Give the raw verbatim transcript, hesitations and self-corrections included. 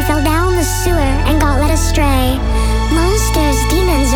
She fell down the sewer and got led astray. Monsters, demons,